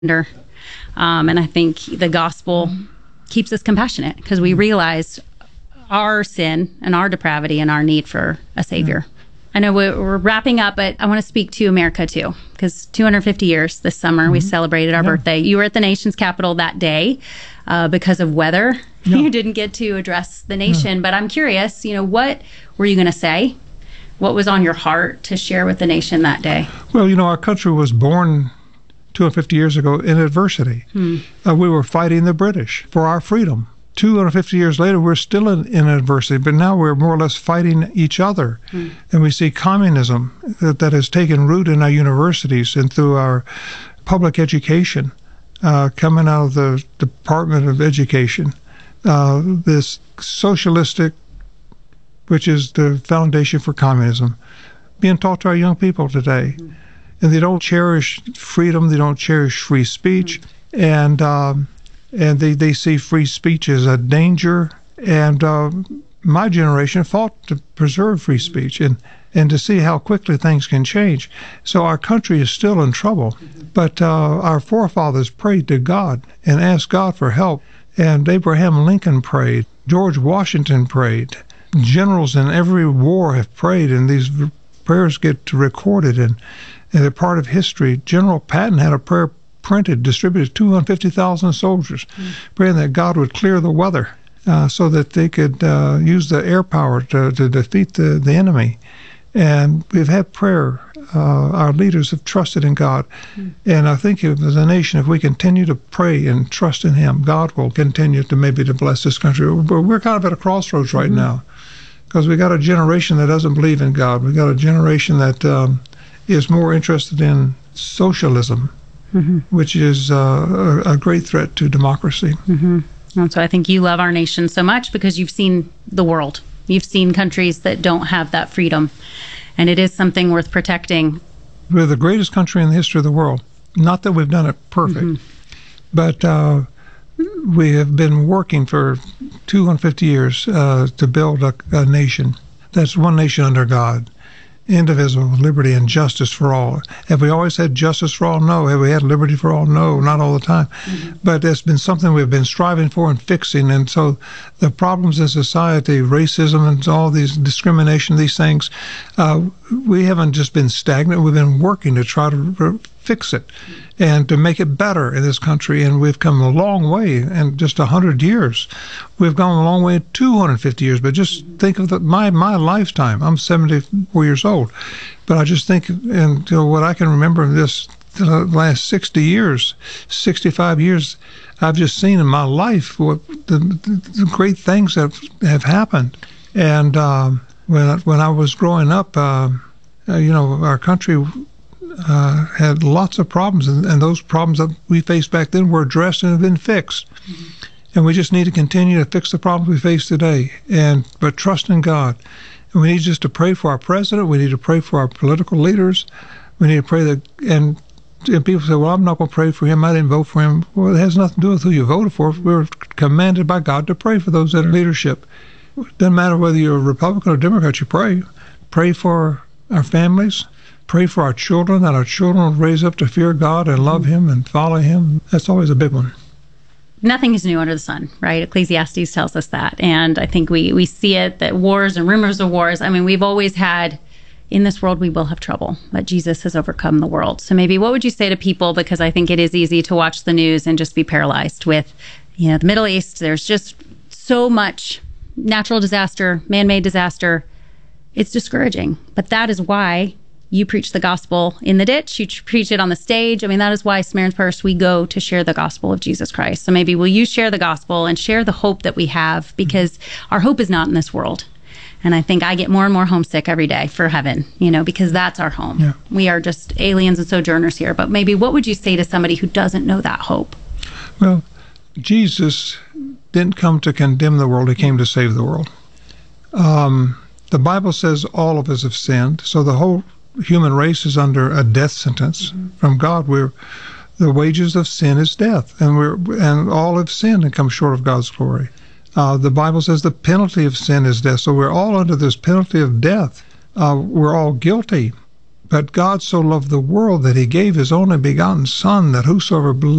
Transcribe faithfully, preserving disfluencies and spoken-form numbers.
Um, and I think the gospel keeps us compassionate because we realize our sin and our depravity and our need for a savior. Yeah. I know we're, we're wrapping up, but I want to speak to America too, because two hundred fifty years this summer, mm-hmm. we celebrated our yeah. birthday. You were at the nation's capital that day uh, because of weather. Yeah. You didn't get to address the nation, yeah. but I'm curious, you know, what were you going to say? What was on your heart to share with the nation that day? Well, you know, our country was born two hundred fifty years ago in adversity. Hmm. Uh, we were fighting the British for our freedom. two hundred fifty years later, we're still in, in adversity, but now we're more or less fighting each other. Hmm. And we see communism that, that has taken root in our universities and through our public education, uh, coming out of the Department of Education. Uh, this socialistic, which is the foundation for communism, being taught to our young people today. Hmm. And they don't cherish freedom. They don't cherish free speech. Mm-hmm. And um, and they, they see free speech as a danger. And uh, my generation fought to preserve free speech and, and to see how quickly things can change. So our country is still in trouble. Mm-hmm. But uh, our forefathers prayed to God and asked God for help. And Abraham Lincoln prayed. George Washington prayed. Generals in every war have prayed, and these prayers get recorded and And they're part of history. General Patton had a prayer printed, distributed to two hundred fifty thousand soldiers, mm. praying that God would clear the weather uh, so that they could uh, use the air power to, to defeat the, the enemy. And we've had prayer. Uh, our leaders have trusted in God. Mm. And I think as a nation, if we continue to pray and trust in Him, God will continue to maybe to bless this country. But we're kind of at a crossroads right mm-hmm. now because we got a generation that doesn't believe in God. We got a generation that... Um, is more interested in socialism, mm-hmm. which is uh, a, a great threat to democracy. Mm-hmm. And so I think you love our nation so much because you've seen the world. You've seen countries that don't have that freedom, and it is something worth protecting. We're the greatest country in the history of the world. Not that we've done it perfect, mm-hmm. but uh, we have been working for two hundred fifty years uh, to build a, a nation that's one nation under God. Indivisible, liberty, and justice for all. Have we always had justice for all? No. Have we had liberty for all? No, not all the time. Mm-hmm. But it's been something we've been striving for and fixing. And so the problems in society, racism and all these discrimination, these things, uh, we haven't just been stagnant. We've been working to try to re- fix it and to make it better in this country. And we've come a long way in just one hundred years. We've gone a long way in two hundred fifty years. But just think of the, my my lifetime. I'm seventy-four years old. But I just think, and you know, what I can remember in this the last sixty years, sixty-five years, I've just seen in my life what the, the great things that have happened. And um, when, I, when I was growing up, uh, you know, our country Uh, had lots of problems, and, and those problems that we faced back then were addressed and have been fixed. Mm-hmm. And we just need to continue to fix the problems we face today, and but trust in God. And we need just to pray for our president. We need to pray for our political leaders. We need to pray that, and, and people say, well, I'm not going to pray for him. I didn't vote for him. Well, it has nothing to do with who you voted for. We were commanded by God to pray for those that are in leadership. It doesn't matter whether you're a Republican or Democrat, you pray. Pray for our families. Pray for our children, that our children will raise up to fear God and love Him and follow Him. That's always a big one. Nothing is new under the sun, right? Ecclesiastes tells us that. And I think we, we see it, that wars and rumors of wars, I mean, we've always had, in this world, we will have trouble, but Jesus has overcome the world. So maybe what would you say to people? Because I think it is easy to watch the news and just be paralyzed with, you know, the Middle East. There's just so much natural disaster, man-made disaster. It's discouraging. But that is why you preach the gospel in the ditch. You preach it on the stage. I mean, that is why Samaritan's Purse, we go to share the gospel of Jesus Christ. So maybe will you share the gospel and share the hope that we have, because our hope is not in this world. And I think I get more and more homesick every day for heaven, you know, because that's our home. Yeah. We are just aliens and sojourners here. But maybe what would you say to somebody who doesn't know that hope? Well, Jesus didn't come to condemn the world. He came to save the world. Um, the Bible says all of us have sinned. So the whole human race is under a death sentence mm-hmm. from God. We're the wages of sin is death, and we're and all have sinned and come short of God's glory. Uh, the Bible says the penalty of sin is death. So we're all under this penalty of death. Uh, we're all guilty But God so loved the world that he gave his only begotten Son, that whosoever